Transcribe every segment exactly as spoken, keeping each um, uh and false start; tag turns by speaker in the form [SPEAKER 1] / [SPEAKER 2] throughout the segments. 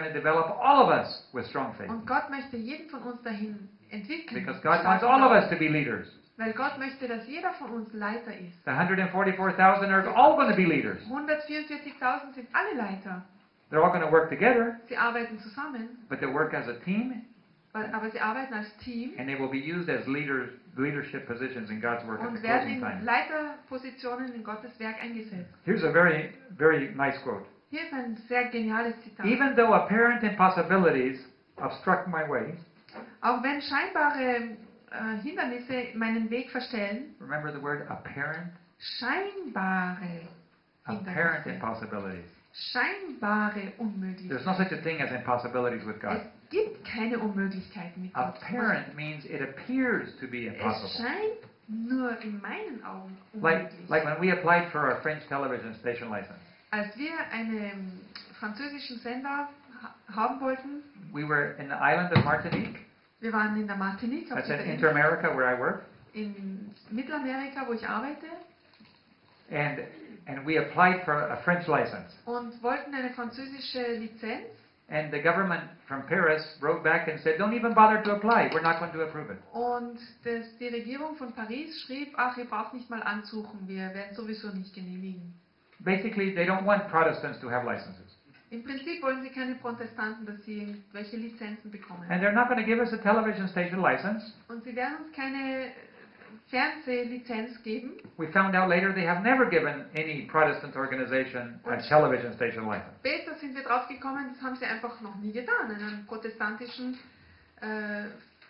[SPEAKER 1] to develop all of us with strong faith.
[SPEAKER 2] Und Gott möchte jeden von uns dahin entwickeln.
[SPEAKER 1] Because God wants all of us to be leaders.
[SPEAKER 2] Weil Gott möchte, dass jeder von uns Leiter ist.
[SPEAKER 1] The one hundred forty-four thousand are all going to be leaders.
[SPEAKER 2] hundertvierundvierzigtausend sind alle Leiter.
[SPEAKER 1] They're all going to work together,
[SPEAKER 2] Sie arbeiten zusammen,
[SPEAKER 1] but they work as a team,
[SPEAKER 2] weil- aber sie arbeiten als Team
[SPEAKER 1] and they will be used as leaders, leadership positions in God's work at the
[SPEAKER 2] und werden
[SPEAKER 1] closing
[SPEAKER 2] in
[SPEAKER 1] time.
[SPEAKER 2] Leiterpositionen in Gottes Werk eingesetzt.
[SPEAKER 1] Here's a very, very nice quote.
[SPEAKER 2] Hier ist ein sehr geniales Zitat.
[SPEAKER 1] Even though apparent impossibilities obstruct my way,
[SPEAKER 2] Auch wenn scheinbare äh, Hindernisse meinen Weg verstellen,
[SPEAKER 1] remember the word apparent?
[SPEAKER 2] scheinbare
[SPEAKER 1] Apparent
[SPEAKER 2] Hindernisse,
[SPEAKER 1] impossibilities.
[SPEAKER 2] scheinbare
[SPEAKER 1] There's
[SPEAKER 2] Unmöglichkeiten.
[SPEAKER 1] no such a thing as impossibilities with God.
[SPEAKER 2] Es gibt keine Unmöglichkeiten mit Gott.
[SPEAKER 1] Apparent means it appears to be
[SPEAKER 2] Es
[SPEAKER 1] impossible.
[SPEAKER 2] scheint nur in meinen Augen
[SPEAKER 1] Like,
[SPEAKER 2] unmöglich.
[SPEAKER 1] like when we applied for our French television station license.
[SPEAKER 2] Als wir einen französischen Sender ha- haben wollten,
[SPEAKER 1] We were in the island of Martinique.
[SPEAKER 2] wir waren in der Martinique, auf
[SPEAKER 1] That's in
[SPEAKER 2] dieser Insel,
[SPEAKER 1] Inter-America where I work.
[SPEAKER 2] in Mittelamerika, wo ich arbeite,
[SPEAKER 1] And, and we applied for a French license.
[SPEAKER 2] und wollten eine französische Lizenz.
[SPEAKER 1] And the government from Paris wrote back and said, don't even bother to apply. We're not going to approve it.
[SPEAKER 2] Und das, die Regierung von Paris schrieb, ach, ihr braucht nicht mal ansuchen, wir werden sowieso nicht genehmigen.
[SPEAKER 1] Basically, they don't want Protestants to have licenses.
[SPEAKER 2] Im Prinzip wollen sie keine Protestanten, dass sie irgendwelche Lizenzen bekommen.
[SPEAKER 1] And they're not going to give us a television station license.
[SPEAKER 2] Und sie werden uns keine Fernsehlizenz geben.
[SPEAKER 1] We found out later they have never given any Protestant organization a television station license.
[SPEAKER 2] Später sind wir drauf gekommen, das haben sie einfach noch nie getan, einen protestantischen äh,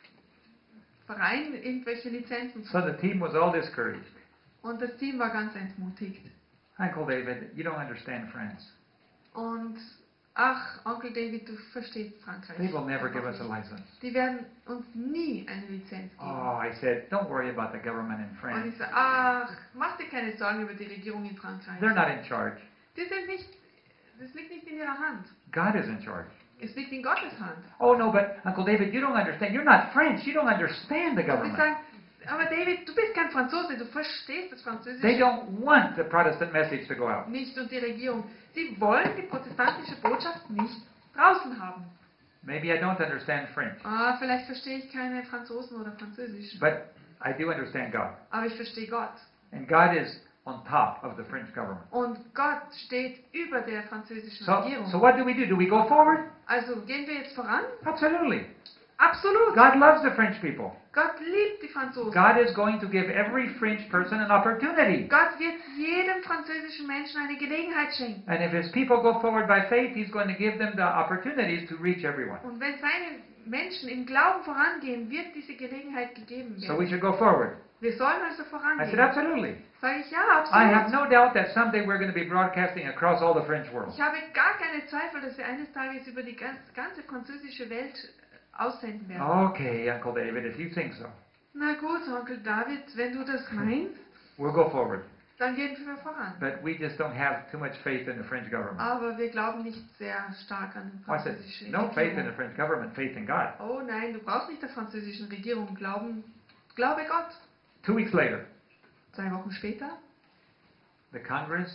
[SPEAKER 2] Verein irgendwelche Lizenzen zu
[SPEAKER 1] So the team was all discouraged.
[SPEAKER 2] Und das Team war ganz entmutigt.
[SPEAKER 1] Uncle David, you don't understand France.
[SPEAKER 2] Und ach, Onkel David, du verstehst Frankreich.
[SPEAKER 1] They will never give us
[SPEAKER 2] einfach
[SPEAKER 1] a
[SPEAKER 2] nicht.
[SPEAKER 1] license.
[SPEAKER 2] Die werden uns nie eine Lizenz geben.
[SPEAKER 1] Oh, I said, don't worry about the government in
[SPEAKER 2] Und
[SPEAKER 1] France.
[SPEAKER 2] ich sage, ach, mach dir keine Sorgen über die Regierung in Frankreich.
[SPEAKER 1] They're not in charge.
[SPEAKER 2] Die sind nicht, das liegt nicht in ihrer Hand.
[SPEAKER 1] God is in charge.
[SPEAKER 2] Es liegt in Gottes Hand.
[SPEAKER 1] Oh no, but Uncle David, you don't understand. You're not French. You don't understand the
[SPEAKER 2] Und sie
[SPEAKER 1] government.
[SPEAKER 2] sagen, aber David, du bist kein Franzose, du verstehst das
[SPEAKER 1] They
[SPEAKER 2] Französische
[SPEAKER 1] don't want the Protestant message to go out.
[SPEAKER 2] nicht und die Regierung. Sie wollen die protestantische Botschaft nicht draußen haben.
[SPEAKER 1] Maybe I don't understand French,
[SPEAKER 2] Ah, vielleicht verstehe ich keine Franzosen oder Französisch,
[SPEAKER 1] but I do understand God.
[SPEAKER 2] aber ich verstehe Gott.
[SPEAKER 1] And God is on top of the French government.
[SPEAKER 2] Und Gott steht über der französischen
[SPEAKER 1] So,
[SPEAKER 2] Regierung.
[SPEAKER 1] so what do we do? Do we go forward?
[SPEAKER 2] Also gehen wir jetzt voran?
[SPEAKER 1] Absolutely.
[SPEAKER 2] Absolut.
[SPEAKER 1] God loves the French people.
[SPEAKER 2] Gott liebt die Franzosen.
[SPEAKER 1] God is going to give every French person an opportunity.
[SPEAKER 2] Gott wird jedem französischen Menschen eine Gelegenheit schenken.
[SPEAKER 1] And if his people go forward by faith, he's going to give them the opportunities to reach everyone.
[SPEAKER 2] Und wenn seine Menschen im Glauben vorangehen, wird diese Gelegenheit gegeben
[SPEAKER 1] So we
[SPEAKER 2] werden.
[SPEAKER 1] should go forward.
[SPEAKER 2] Wir sollen also
[SPEAKER 1] I said,
[SPEAKER 2] vorangehen.
[SPEAKER 1] absolutely.
[SPEAKER 2] Sage ich ja,
[SPEAKER 1] I have
[SPEAKER 2] absolut.
[SPEAKER 1] no doubt that someday we're going to be broadcasting across all the French world.
[SPEAKER 2] Ich habe gar keine Zweifel, dass wir eines Tages über die ganz- ganze französische Welt aussenden werden.
[SPEAKER 1] Okay, Uncle David, if you think so,
[SPEAKER 2] Na gut, Onkel David, wenn du das meinst,
[SPEAKER 1] we'll go forward.
[SPEAKER 2] dann gehen wir voran.
[SPEAKER 1] But we just don't have too much faith in the French government.
[SPEAKER 2] Aber wir glauben nicht sehr stark an die
[SPEAKER 1] I said,
[SPEAKER 2] französische
[SPEAKER 1] no faith in the
[SPEAKER 2] Regierung.
[SPEAKER 1] French government, faith in God.
[SPEAKER 2] Oh nein, du brauchst nicht der französischen Regierung glauben. Glaube Gott.
[SPEAKER 1] Two weeks later,
[SPEAKER 2] Zwei Wochen später,
[SPEAKER 1] the Congress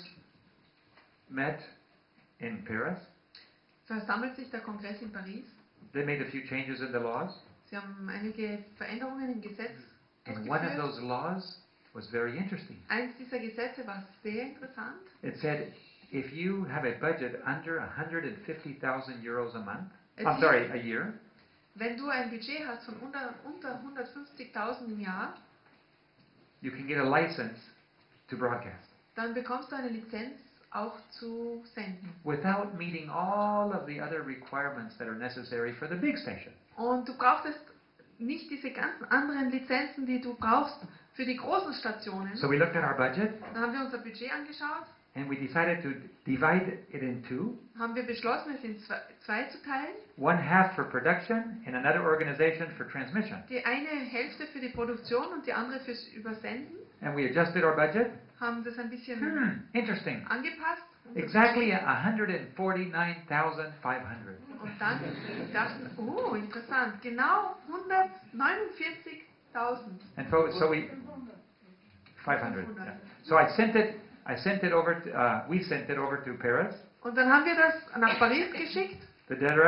[SPEAKER 1] met in Paris.
[SPEAKER 2] versammelt sich der Kongress in Paris.
[SPEAKER 1] They made a few changes in the laws.
[SPEAKER 2] Sie haben einige Veränderungen im Gesetz
[SPEAKER 1] And one of
[SPEAKER 2] durchgeführt.
[SPEAKER 1] those laws was very interesting.
[SPEAKER 2] Eins dieser Gesetze war sehr interessant.
[SPEAKER 1] It said if you have a budget under one hundred fifty thousand euros a month,
[SPEAKER 2] Es
[SPEAKER 1] I'm
[SPEAKER 2] hieß,
[SPEAKER 1] sorry, a year,
[SPEAKER 2] wenn du ein Budget hast von unter, unter hundertfünfzigtausend im Jahr,
[SPEAKER 1] you can get a license to broadcast
[SPEAKER 2] dann bekommst du eine Lizenz auch zu senden.
[SPEAKER 1] without meeting all of the other requirements that are necessary for the big station.
[SPEAKER 2] Und du brauchtest nicht diese ganzen anderen Lizenzen, die du brauchst für die großen Stationen.
[SPEAKER 1] So we looked at our budget
[SPEAKER 2] Dann haben wir unser Budget angeschaut,
[SPEAKER 1] and we decided to divide it in two.
[SPEAKER 2] haben wir beschlossen, es in zwei, zwei zu teilen.
[SPEAKER 1] One half for production and another organization for transmission.
[SPEAKER 2] Die eine Hälfte für die Produktion und die andere fürs Übersenden.
[SPEAKER 1] And we adjusted our budget.
[SPEAKER 2] Haben das ein bisschen
[SPEAKER 1] Hmm, interesting.
[SPEAKER 2] angepasst.
[SPEAKER 1] Exactly one hundred forty-nine thousand five hundred.
[SPEAKER 2] Und dann dachten, oh, interessant, genau hundertneunundvierzigtausend.
[SPEAKER 1] And so, so we five hundred. Yeah. So I sent it. I sent it over. To, uh, we sent it over to Paris.
[SPEAKER 2] Und dann haben wir das nach Paris geschickt.
[SPEAKER 1] The